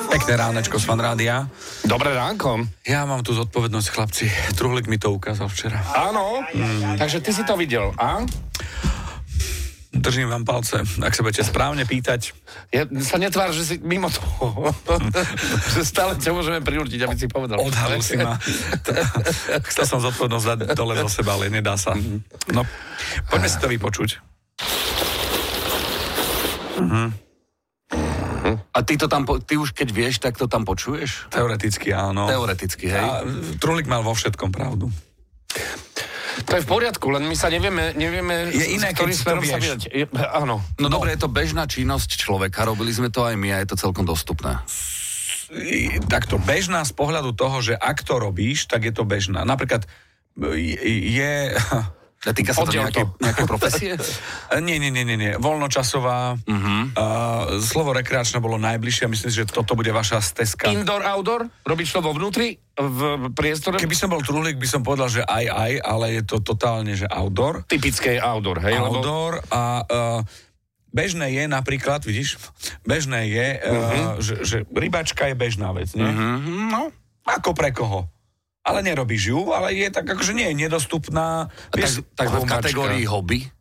Pekné ránečko z Fanrádia. Dobré ránko. Ja mám tu zodpovednosť, chlapci. Truhlík mi to ukázal včera. Áno, takže ty si to videl, a? Držím vám palce, ak sa budete správne pýtať. Ja sa netvár, že si mimo toho. Že stále ťa môžeme prinútiť, aby si povedal. Odhalil si ma. Chcel som zodpovednosť dať dole zo seba, ale nedá sa. No, poďme si to vypočuť. A ty to tam, ty už keď vieš, tak to tam počuješ? Teoreticky áno. Teoreticky, hej? A Truhlík mal vo všetkom pravdu. To je v poriadku, len my sa nevieme je iné, ktorým keď smerom to sa vieš. vydať. Áno. No dobre, je to bežná činnosť človeka, robili sme to aj my a je to celkom dostupné. Takto bežná z pohľadu toho, že ak to robíš, tak je to bežná. Napríklad je... Týka sa to nejaké profesie? Nie. Voľnočasová. Slovo rekreačná bolo najbližšie. Myslím si, že toto bude vaša stezka. Indoor, outdoor? Robíš to vo vnútri? V priestore? Keby som bol truhlík, by som povedal, že aj, ale je to totálne, že outdoor. Typické outdoor, hej? Outdoor a bežné je napríklad, vidíš, bežné je, že rybačka je bežná vec, nie? No. Ako pre koho? Ale nerobíš ju, ale je tak akože nie je nedostupná. Tak v kategórii hobby?